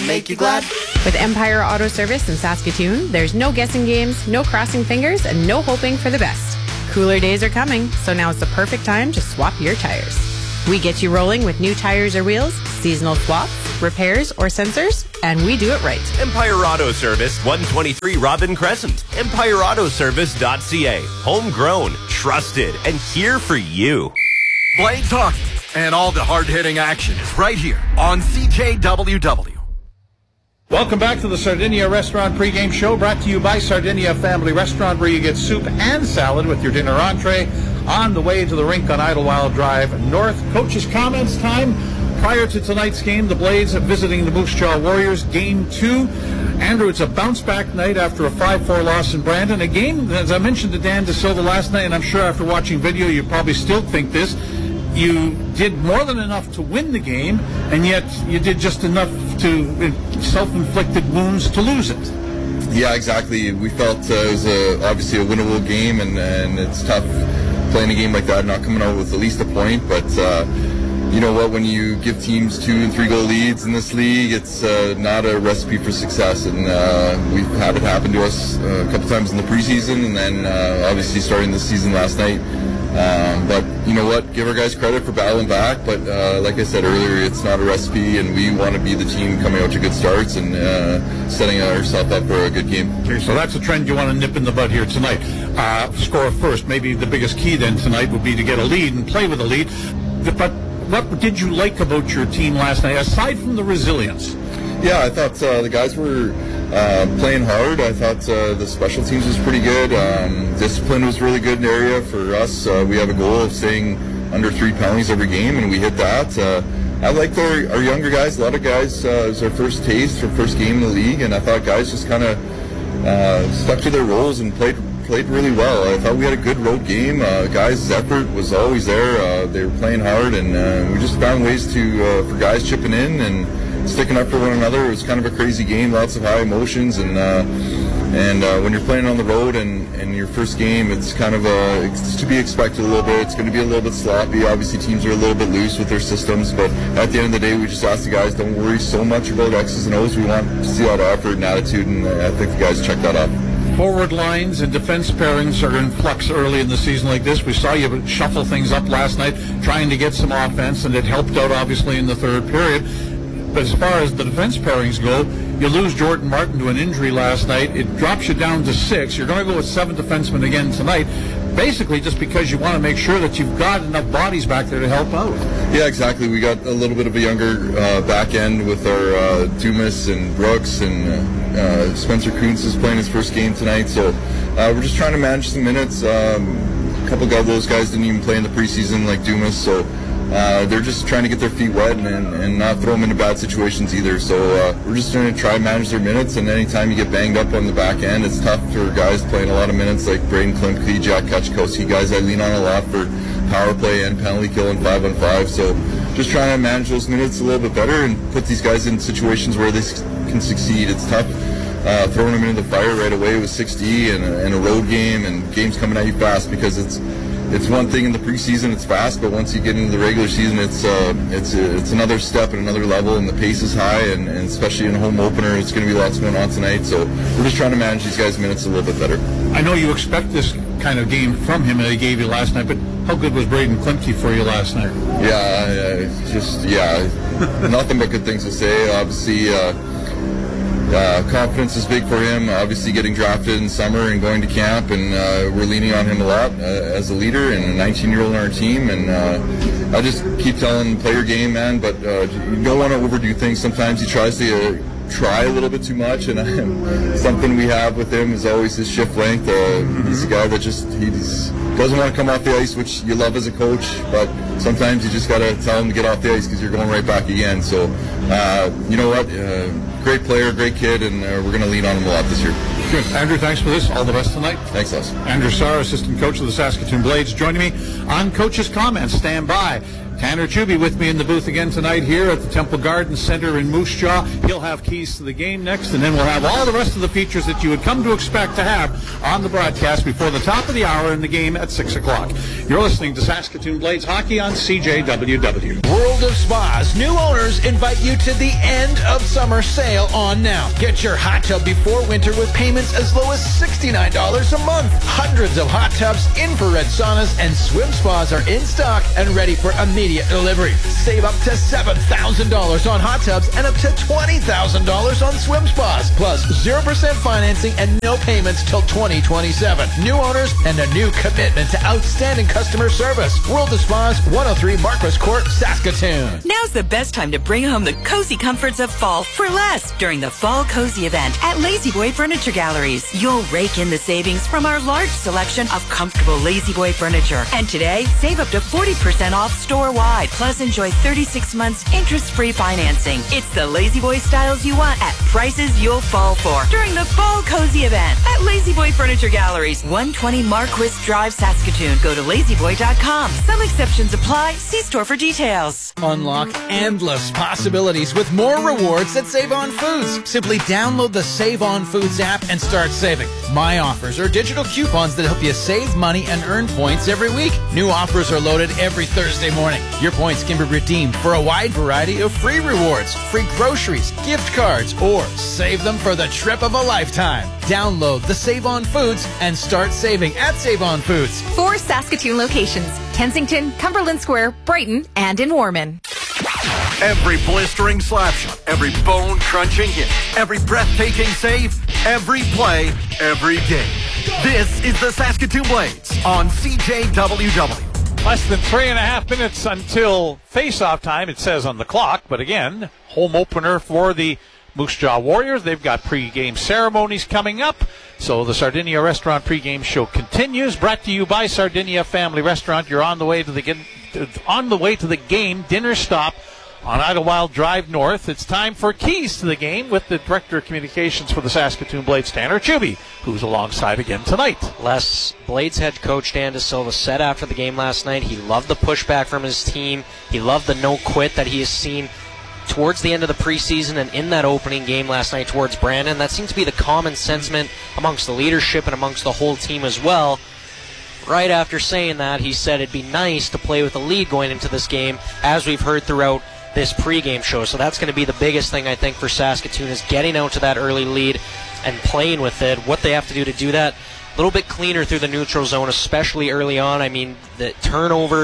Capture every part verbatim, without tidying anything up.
make you glad. With Empire Auto Service in Saskatoon, there's no guessing games, no crossing fingers, and no hoping for the best. Cooler days are coming, so now is the perfect time to swap your tires. We get you rolling with new tires or wheels, seasonal swaps, repairs, or sensors, and we do it right. Empire Auto Service, one twenty-three Robin Crescent. empire auto service dot c a. Homegrown, trusted, and here for you. Blades Hockey and all the hard-hitting action is right here on C J W W. Welcome back to the Sardinia Restaurant pregame show, brought to you by Sardinia Family Restaurant, where you get soup and salad with your dinner entree on the way to the rink on Idlewild Drive North. Coach's comments time. Prior to tonight's game, the Blades are visiting the Moose Jaw Warriors, game two. Andrew, it's a bounce-back night after a five four loss in Brandon. A game, as I mentioned to Dan De Silva last night, and I'm sure after watching video you probably still think this, you did more than enough to win the game, and yet you did just enough to self-inflicted wounds to lose it. Yeah, exactly. We felt uh, it was a, obviously a winnable game, and, and it's tough playing a game like that, not coming out with at least a point. But uh, you know what? When you give teams two and three goal leads in this league, it's uh, not a recipe for success. And uh, we've had it happen to us uh, a couple times in the preseason, and then uh, obviously starting the season last night. Um, but you know what? Give our guys credit for battling back. But uh, like I said earlier, it's not a recipe, and we want to be the team coming out to good starts and uh, setting ourselves up for a good game. Okay, so that's a trend you want to nip in the bud here tonight. Uh, score first. Maybe the biggest key then tonight would be to get a lead and play with a lead. But what did you like about your team last night, aside from the resilience? Yeah, I thought uh, the guys were uh, playing hard. I thought uh, the special teams was pretty good. Um, discipline was really good in the area for us. Uh, we have a goal of staying under three penalties every game, and we hit that. Uh, I liked our, our younger guys. A lot of guys, uh, it was their first taste, their first game in the league, and I thought guys just kind of uh, stuck to their roles and played played really well. I thought we had a good road game. Uh, guys' effort was always there. Uh, they were playing hard, and uh, we just found ways to uh, for guys chipping in and sticking up for one another. It was kind of a crazy game, lots of high emotions, and uh, and uh, when you're playing on the road and, and your first game, it's kind of a, it's to be expected a little bit. It's going to be a little bit sloppy. Obviously, teams are a little bit loose with their systems, but at the end of the day, we just ask the guys, don't worry so much about X's and O's. We want to see a lot of effort and attitude, and I think the guys checked that up. Forward lines and defense pairings are in flux early in the season like this. We saw you shuffle things up last night, trying to get some offense, and it helped out obviously in the third period. But as far as the defense pairings go, you lose Jordan Martin to an injury last night. It drops you down to six. You're going to go with seven defensemen again tonight, basically just because you want to make sure that you've got enough bodies back there to help out. Yeah, exactly. We got a little bit of a younger uh, back end with our uh, Dumas and Brooks, and uh, uh, Spencer Kuntz is playing his first game tonight. So uh, we're just trying to manage some minutes. Um, a couple of those guys didn't even play in the preseason like Dumas, so Uh, they're just trying to get their feet wet and, and not throw them into bad situations either. So uh, we're just going to try and manage their minutes, and anytime you get banged up on the back end, it's tough for guys playing a lot of minutes like Braden Klimke, Jack Kachkowski, guys I lean on a lot for power play and penalty kill and five on five. So just trying to manage those minutes a little bit better and put these guys in situations where they can succeed. It's tough uh, throwing them into the fire right away with six D and a, and a road game and games coming at you fast, because it's It's one thing in the preseason, it's fast, but once you get into the regular season, it's uh, it's it's another step and another level, and the pace is high, and, and especially in a home opener, it's going to be lots going on tonight. So we're just trying to manage these guys' minutes a little bit better. I know you expect this kind of game from him that he gave you last night, but how good was Braden Klimke for you last night? Yeah, uh, just yeah, nothing but good things to say. Obviously. Uh, Uh, confidence is big for him, obviously getting drafted in summer and going to camp, and uh, we're leaning on him a lot uh, as a leader and a nineteen-year-old on our team, and uh, I just keep telling him, play your game, man, but uh, you don't want to overdo things. Sometimes he tries to uh, try a little bit too much, and uh, something we have with him is always his shift length. Uh, he's a guy that just he's, doesn't want to come off the ice, which you love as a coach, but sometimes you just got to tell him to get off the ice because you're going right back again. So, uh, you know what? Uh, Great player, great kid, and uh, we're going to lean on him a lot this year. Good. Andrew, thanks for this. All the best tonight. Thanks, Les. Andrew Sarr, assistant coach of the Saskatoon Blades, joining me on Coach's Comments. Stand by. Tanner Chuby with me in the booth again tonight here at the Temple Garden Center in Moose Jaw. He'll have keys to the game next, and then we'll have all the rest of the features that you would come to expect to have on the broadcast before the top of the hour in the game at six o'clock. You're listening to Saskatoon Blades Hockey on C J W W. World of Spas. New owners invite you to the end of summer sale on now. Get your hot tub before winter with payments as low as sixty-nine dollars a month. Hundreds of hot tubs, infrared saunas, and swim spas are in stock and ready for immediate delivery. Save up to seven thousand dollars on hot tubs and up to twenty thousand dollars on swim spas. Plus zero percent financing and no payments till twenty twenty-seven. New owners and a new commitment to outstanding customer service. World of Spas, one oh three Marquis Court, Saskatoon. Now's the best time to bring home the cozy comforts of fall for less during the Fall Cozy event at Lazy Boy Furniture Galleries. You'll rake in the savings from our large selection of comfortable Lazy Boy furniture. And today, save up to forty percent off store-wide. Plus, enjoy thirty-six months interest-free financing. It's the Lazy Boy styles you want at prices you'll fall for during the Fall Cozy event at Lazy Boy Furniture Galleries, one twenty Marquis Drive, Saskatoon. Go to lazy boy dot com. Some exceptions apply. See store for details. Unlock endless possibilities with more rewards at Save On Foods. Simply download the Save On Foods app and start saving. My offers are digital coupons that help you save money and earn points every week. New offers are loaded every Thursday morning. Your points can be redeemed for a wide variety of free rewards, free groceries, gift cards, or save them for the trip of a lifetime. Download the Save On Foods and start saving at Save On Foods. Four Saskatoon locations: Kensington, Cumberland Square, Brighton, and in Warman. Every blistering slap shot, every bone-crunching hit, every breathtaking save, every play, every game. This is the Saskatoon Blades on C J W W. Less than three and a half minutes until face-off time, it says on the clock. But again, home opener for the Moose Jaw Warriors. They've got pre-game ceremonies coming up. So the Sardinia Restaurant pre-game show continues. Brought to you by Sardinia Family Restaurant. You're on the way to the on the way to the game dinner stop on Idlewild Drive North. It's time for Keys to the Game with the Director of Communications for the Saskatoon Blades, Tanner Chuby, who's alongside again tonight. Les, Blades head coach Dan DeSilva said after the game last night he loved the pushback from his team. He loved the no-quit that he has seen towards the end of the preseason and in that opening game last night towards Brandon. That seems to be the common sentiment amongst the leadership and amongst the whole team as well. Right after saying that, he said it'd be nice to play with a lead going into this game, as we've heard throughout this pregame show. So that's going to be the biggest thing, I think, for Saskatoon, is getting out to that early lead and playing with it. What they have to do to do that, a little bit cleaner through the neutral zone, especially early on. I mean, the turnover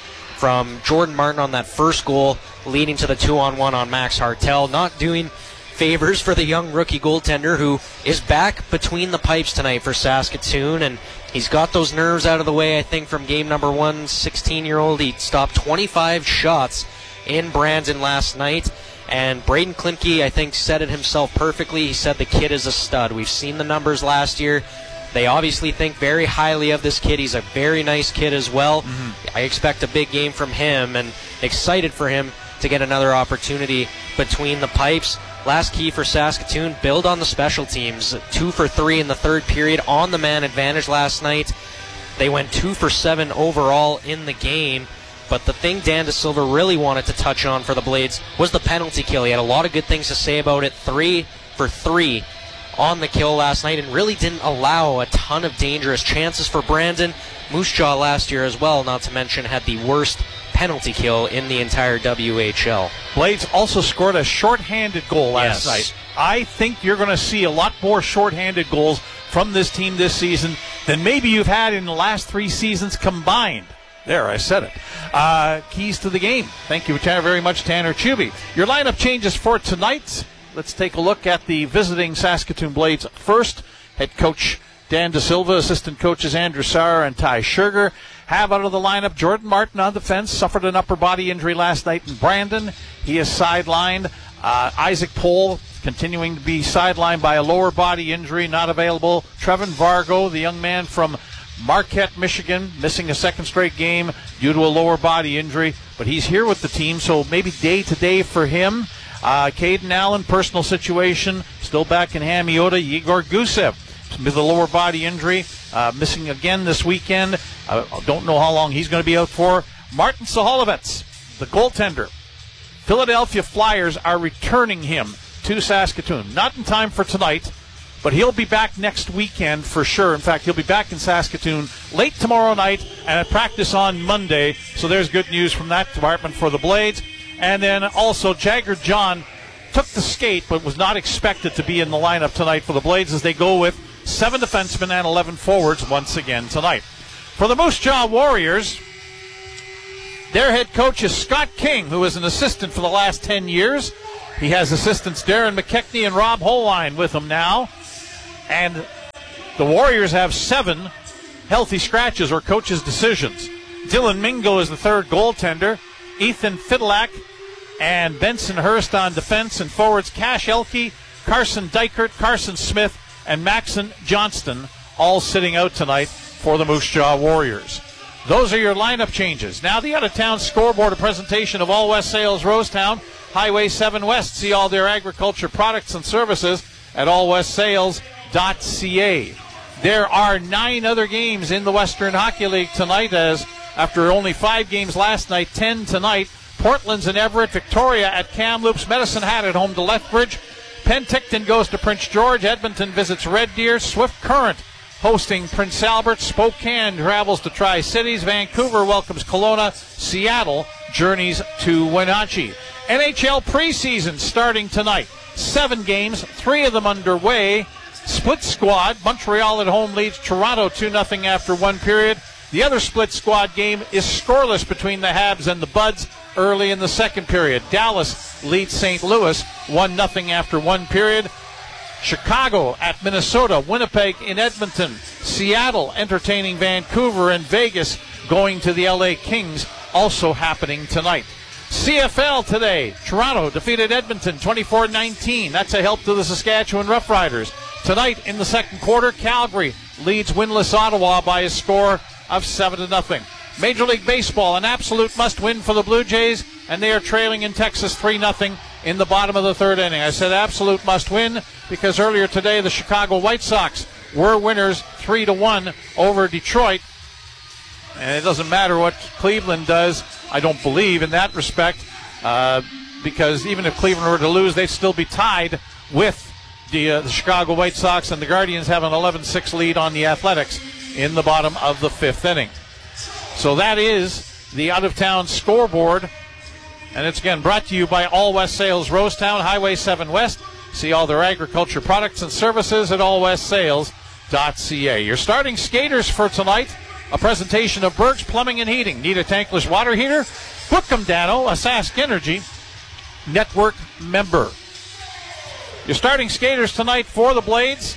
from Jordan Martin on that first goal leading to the two-on-one on Max Hartel, not doing favors for the young rookie goaltender who is back between the pipes tonight for Saskatoon, and he's got those nerves out of the way, I think, from game number one. sixteen-year-old, he stopped twenty-five shots in Brandon last night, and Braden Klimke, I think, said it himself perfectly. He said the kid is a stud. We've seen the numbers last year. They obviously think very highly of this kid. He's a very nice kid as well. Mm-hmm. I expect a big game from him, and excited for him to get another opportunity between the pipes. Last key for Saskatoon, build on the special teams. Two for three in the third period on the man advantage last night. They went two for seven overall in the game. But the thing Dan DeSilva really wanted to touch on for the Blades was the penalty kill. He had a lot of good things to say about it. Three for three on the kill last night, and really didn't allow a ton of dangerous chances for Brandon. Moose Jaw last year as well, not to mention, had the worst penalty kill in the entire W H L. Blades also scored a shorthanded goal last yes. night. I think you're going to see a lot more shorthanded goals from this team this season than maybe you've had in the last three seasons combined. There, I said it. Uh, keys to the game. Thank you very much, Tanner Chuby. Your lineup changes for tonight. Let's take a look at the visiting Saskatoon Blades first. Head coach Dan DeSilva, assistant coaches Andrew Sauer and Ty Sugar. Have out of the lineup Jordan Martin on defense. Suffered an upper body injury last night in Brandon. He is sidelined. Uh, Isaac Pohl continuing to be sidelined by a lower body injury, not available. Trevin Vargo, the young man from Marquette, Michigan, missing a second straight game due to a lower body injury, but he's here with the team, so maybe day-to-day for him. Uh, Caden Allen, personal situation, still back in Hamiota. Yegor Gusev with a lower body injury, uh, missing again this weekend. I uh, don't know how long he's going to be out for. Martin Saholovitz the goaltender. Philadelphia Flyers are returning him to Saskatoon. Not in time for tonight, but he'll be back next weekend for sure. In fact, he'll be back in Saskatoon late tomorrow night and at practice on Monday. So there's good news from that department for the Blades. And then also Jagger John took the skate but was not expected to be in the lineup tonight for the Blades as they go with seven defensemen and eleven forwards once again tonight. For the Moose Jaw Warriors, their head coach is Scott King, who is an assistant for the last ten years. He has assistants Darren McKechnie and Rob Holline with him now. And the Warriors have seven healthy scratches or coaches' decisions. Dylan Mingo is the third goaltender. Ethan Fidelak and Benson Hurst on defense. And forwards Cash Elke, Carson Dykert, Carson Smith, and Maxon Johnston all sitting out tonight for the Moose Jaw Warriors. Those are your lineup changes. Now the out-of-town scoreboard, a presentation of All West Sales Rosetown, Highway seven West. See all their agriculture products and services at all west sales dot c a. There are nine other games in the Western Hockey League tonight, as after only five games last night, ten tonight. Portland's in Everett, Victoria at Kamloops, Medicine Hat at home to Lethbridge, Penticton goes to Prince George, Edmonton visits Red Deer, Swift Current hosting Prince Albert, Spokane travels to Tri-Cities, Vancouver welcomes Kelowna, Seattle journeys to Wenatchee. N H L preseason starting tonight. Seven games, three of them underway. Split squad, Montreal at home leads Toronto two nothing after one period. The other split squad game is scoreless between the Habs and the Buds early in the second period. Dallas leads Saint Louis one nothing after one period. Chicago at Minnesota, Winnipeg in Edmonton, Seattle entertaining Vancouver, and Vegas going to the L A Kings, also happening tonight. C F L today, Toronto defeated Edmonton twenty-four nineteen. That's a help to the Saskatchewan Roughriders. Tonight in the second quarter, Calgary leads winless Ottawa by a score of seven to nothing. Major League Baseball, an absolute must-win for the Blue Jays, and they are trailing in Texas three nothing in the bottom of the third inning. I said absolute must-win because earlier today the Chicago White Sox were winners three to one over Detroit. And it doesn't matter what Cleveland does, I don't believe, in that respect, uh, because even if Cleveland were to lose, they'd still be tied with the, uh, the Chicago White Sox, and the Guardians have an eleven six lead on the Athletics in the bottom of the fifth inning. So that is the out-of-town scoreboard, and it's again brought to you by All West Sales Rosetown, Highway seven West. See all their agriculture products and services at all west sales dot c a. Your starting skaters for tonight, a presentation of Berg's Plumbing and Heating. Need a tankless water heater? Book them, Dano, a Sask Energy Network member. Your starting skaters tonight for the Blades.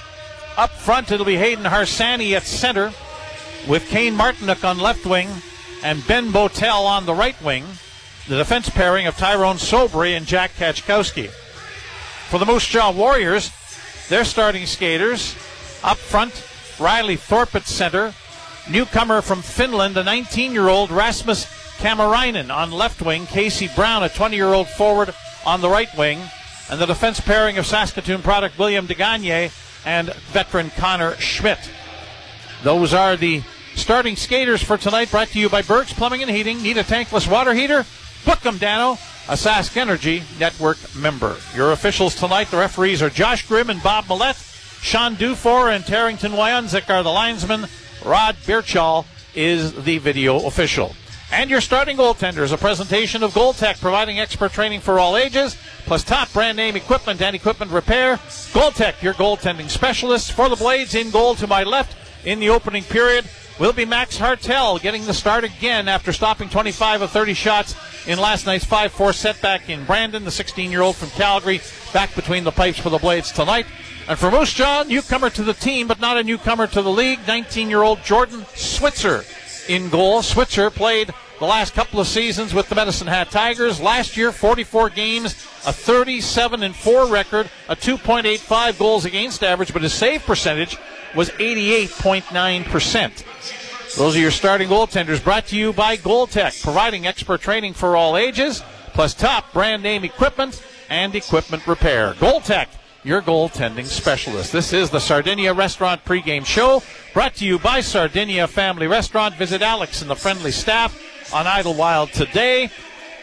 Up front, it'll be Hayden Harsani at center, with Kane Martinick on left wing and Ben Botel on the right wing. The defense pairing of Tyrone Sobry and Jack Kachkowski. For the Moose Jaw Warriors, their starting skaters. Up front, Riley Thorpe at center. Newcomer from Finland, a nineteen-year-old Rasmus Kamarainen on left wing. Casey Brown, a twenty-year-old forward, on the right wing. And the defense pairing of Saskatoon product William DeGagne and veteran Connor Schmidt. Those are the starting skaters for tonight, brought to you by Berg's Plumbing and Heating. Need a tankless water heater? Book them, Dano, a Sask Energy Network member. Your officials tonight, the referees are Josh Grimm and Bob Millette. Sean Dufour and Tarrington Wyunzik are the linesmen. Rod Birchall is the video official. And your starting goaltenders, a presentation of GoalTech, providing expert training for all ages, plus top brand name equipment and equipment repair. GoalTech, your goaltending specialists. For the Blades, in goal to my left in the opening period will be Max Hartel, getting the start again after stopping twenty-five of thirty shots in last night's five four setback in Brandon. The sixteen-year-old from Calgary back between the pipes for the Blades tonight. And for Moose Jaw, newcomer to the team, but not a newcomer to the league, nineteen-year-old Jordan Switzer in goal. Switzer played the last couple of seasons with the Medicine Hat Tigers. Last year, forty-four games, a thirty-seven and four record, a two point eight five goals against average, but his save percentage was eighty-eight point nine percent. Those are your starting goaltenders, brought to you by GoalTech, providing expert training for all ages, plus top brand name equipment and equipment repair. GoalTech, your goaltending specialist. This is the Sardinia Restaurant pregame show, brought to you by Sardinia Family Restaurant. Visit Alex and the friendly staff on Idlewild today.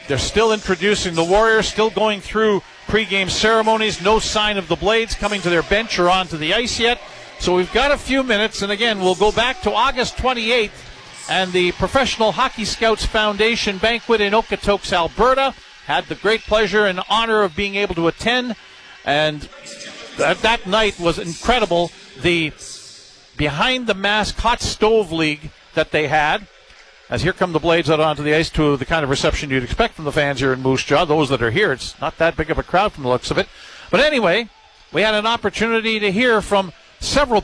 They're still introducing the Warriors, still going through pregame ceremonies. No sign of the Blades coming to their bench or onto the ice yet. So we've got a few minutes, and again, we'll go back to August twenty-eighth and the Professional Hockey Scouts Foundation banquet in Okotoks, Alberta. Had the great pleasure and honor of being able to attend, and that, that night was incredible. The Behind the Mask Hot Stove League that they had, as here come the Blades out onto the ice to the kind of reception you'd expect from the fans here in Moose Jaw. Those that are here, it's not that big of a crowd from the looks of it. But anyway, we had an opportunity to hear from several